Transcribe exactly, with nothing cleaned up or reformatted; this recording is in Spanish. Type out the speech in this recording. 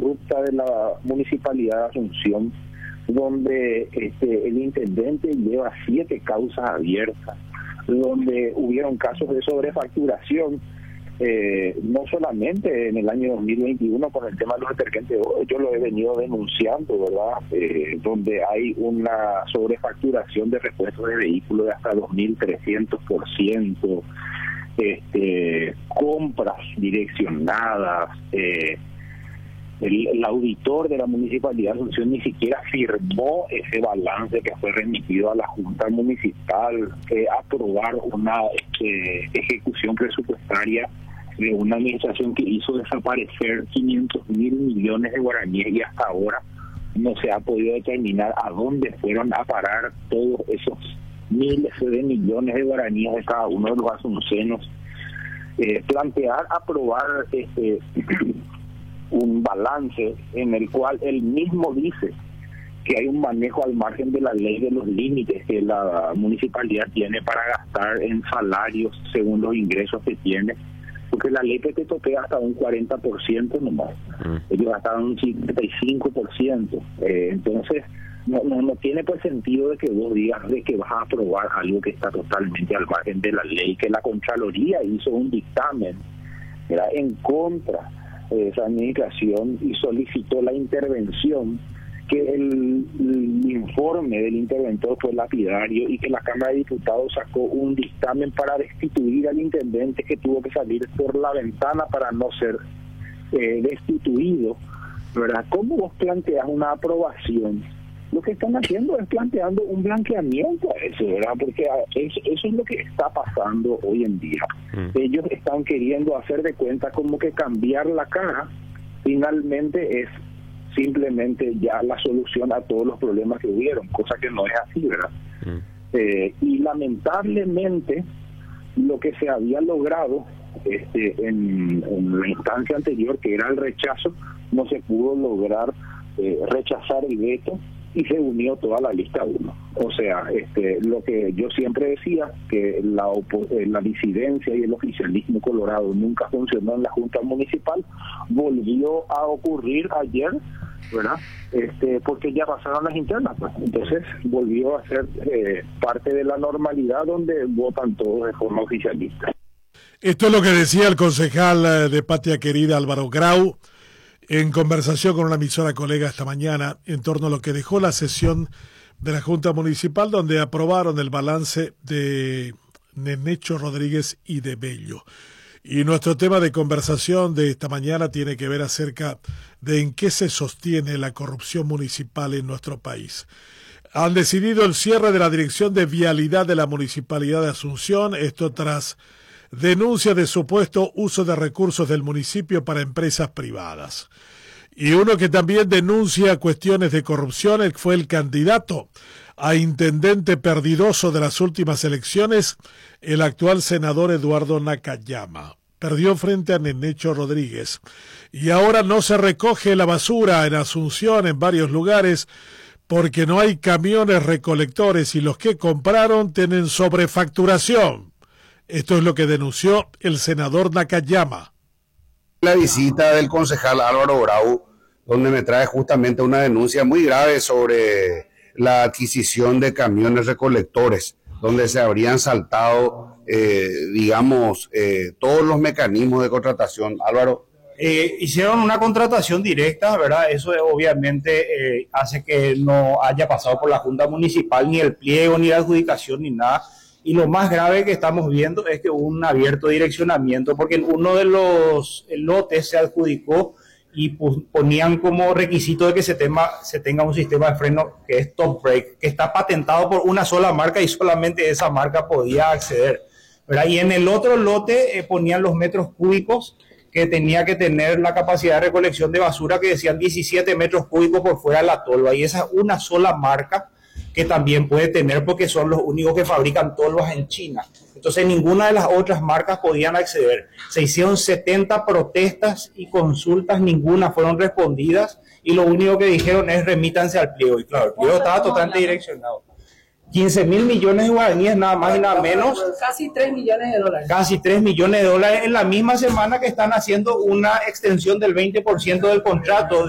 corrupta de la Municipalidad de Asunción, donde este, el intendente lleva siete causas abiertas, donde hubieron casos de sobrefacturación, eh, no solamente en el año dos mil veintiuno con el tema de los detergentes, yo lo he venido denunciando, ¿verdad? Eh, donde hay una sobrefacturación de repuestos de vehículos de hasta dos mil trescientos por ciento, este, compras direccionadas, eh, El, el auditor de la Municipalidad de Asunción ni siquiera firmó ese balance que fue remitido a la Junta Municipal, eh, aprobar una este, ejecución presupuestaria de una administración que hizo desaparecer quinientos mil millones de guaraníes y hasta ahora no se ha podido determinar a dónde fueron a parar todos esos miles de millones de guaraníes de cada uno de los asuncenos. Eh, plantear, aprobar este un balance en el cual él mismo dice que hay un manejo al margen de la ley de los límites que la municipalidad tiene para gastar en salarios según los ingresos que tiene, porque la ley que te topea hasta un cuarenta por ciento nomás, mm. ellos gastaron un cincuenta y cinco por ciento, eh, entonces no, no no tiene pues sentido de que vos digas de que vas a aprobar algo que está totalmente al margen de la ley, que la Contraloría hizo un dictamen, era en contra esa administración y solicitó la intervención, que el, el informe del interventor fue lapidario y que la Cámara de Diputados sacó un dictamen para destituir al intendente, que tuvo que salir por la ventana para no ser eh, destituido, ¿verdad? ¿Cómo vos planteas una aprobación? Lo que están haciendo es planteando un blanqueamiento a eso, ¿verdad? Porque eso, eso es lo que está pasando hoy en día. Mm. Ellos están queriendo hacer de cuenta como que cambiar la cara finalmente es simplemente ya la solución a todos los problemas que hubieron, cosa que no es así, ¿verdad? Mm. Eh, y lamentablemente lo que se había logrado este, en, en la instancia anterior, que era el rechazo, no se pudo lograr eh, rechazar el veto, y se unió toda la lista uno. O sea, este, lo que yo siempre decía, que la, la disidencia y el oficialismo colorado nunca funcionó en la Junta Municipal, volvió a ocurrir ayer, ¿verdad? Este, porque ya pasaron las internas, pues. Entonces volvió a ser eh, parte de la normalidad donde votan todos de forma oficialista. Esto es lo que decía el concejal de Patria Querida, Álvaro Grau, en conversación con una emisora colega esta mañana en torno a lo que dejó la sesión de la Junta Municipal, donde aprobaron el balance de Nenecho Rodríguez y de Bello. Y nuestro tema de conversación de esta mañana tiene que ver acerca de en qué se sostiene la corrupción municipal en nuestro país. Han decidido el cierre de la Dirección de Vialidad de la Municipalidad de Asunción, esto tras denuncia de supuesto uso de recursos del municipio para empresas privadas. Y uno que también denuncia cuestiones de corrupción fue el candidato a intendente perdidoso de las últimas elecciones, el actual senador Eduardo Nakayama. Perdió frente a Nenecho Rodríguez. Y ahora no se recoge la basura en Asunción, en varios lugares, porque no hay camiones recolectores y los que compraron tienen sobrefacturación. Esto es lo que denunció el senador Nakayama. La visita del concejal Álvaro Grau, donde me trae justamente una denuncia muy grave sobre la adquisición de camiones recolectores, donde se habrían saltado, eh, digamos, eh, todos los mecanismos de contratación. Álvaro. Eh, hicieron una contratación directa, ¿verdad? Eso eh, obviamente eh, hace que no haya pasado por la Junta Municipal ni el pliego, ni la adjudicación, ni nada. Y lo más grave que estamos viendo es que hubo un abierto direccionamiento, porque en uno de los lotes se adjudicó y ponían como requisito de que se, tema, se tenga un sistema de freno que es top brake, que está patentado por una sola marca y solamente esa marca podía acceder, ¿verdad? Y en el otro lote eh, ponían los metros cúbicos que tenía que tener la capacidad de recolección de basura, que decían diecisiete metros cúbicos por fuera de la tolva, y esa es una sola marca que también puede tener porque son los únicos que fabrican tolvas en China. Entonces ninguna de las otras marcas podían acceder. Se hicieron setenta protestas y consultas, ninguna fueron respondidas y lo único que dijeron es remítanse al pliego. Y claro, el pliego estaba totalmente direccionado. quince mil millones de guaraníes, nada más y nada menos. Casi tres millones de dólares. Casi tres millones de dólares en la misma semana que están haciendo una extensión del veinte por ciento del contrato